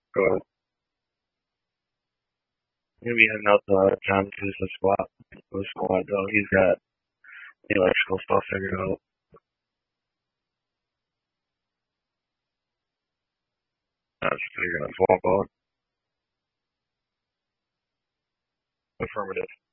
Go ahead. Gonna be heading out to John Tusa's squad. The squad though. He's got the electrical stuff figured out. Just figuring out his phone call. Affirmative.